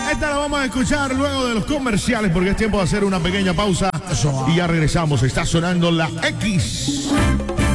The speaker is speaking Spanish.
Esta la vamos a escuchar luego de los comerciales porque es tiempo de hacer una pequeña pausa. Y ya regresamos. Está sonando la X.